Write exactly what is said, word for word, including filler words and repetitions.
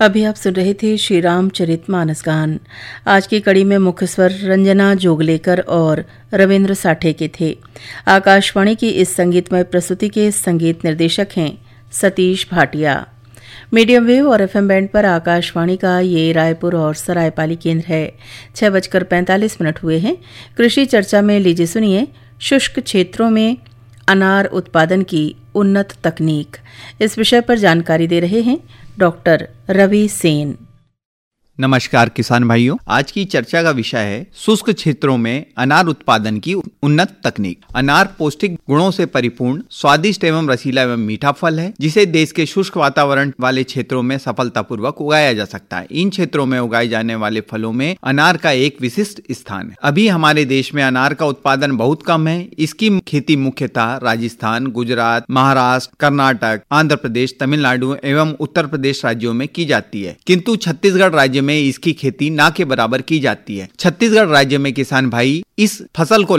अभी आप सुन रहे थे श्री रामचरितमानस गान। आज की कड़ी में मुख्य स्वर रंजना जोगलेकर और रविंद्र साठे के थे। आकाशवाणी की इस संगीतमय प्रस्तुति के संगीत निर्देशक हैं सतीश भाटिया। मीडियम वेव और एफएम बैंड पर आकाशवाणी का ये रायपुर और सरायपाली केंद्र है। छह बजकर पैंतालीस मिनट हुए हैं। कृषि चर्चा में लीजिए सुनिए शुष्क क्षेत्रों में अनार उत्पादन की उन्नत तकनीक। इस विषय पर जानकारी दे रहे हैं डॉक्टर रवि सेन। नमस्कार किसान भाइयों, आज की चर्चा का विषय है शुष्क क्षेत्रों में अनार उत्पादन की उन्नत तकनीक। अनार पौष्टिक गुणों से परिपूर्ण, स्वादिष्ट एवं रसीला एवं मीठा फल है, जिसे देश के शुष्क वातावरण वाले क्षेत्रों में सफलतापूर्वक उगाया जा सकता है। इन क्षेत्रों में उगाए जाने वाले फलों में अनार का एक विशिष्ट स्थान है। अभी हमारे देश में अनार का उत्पादन बहुत कम है। इसकी खेती मुख्यतः राजस्थान, गुजरात, महाराष्ट्र, कर्नाटक, आंध्र प्रदेश, तमिलनाडु एवं उत्तर प्रदेश राज्यों में की जाती है, किंतु छत्तीसगढ़ राज्य में इसकी खेती ना के बराबर की जाती है। छत्तीसगढ़ राज्य में किसान भाई इस फसल को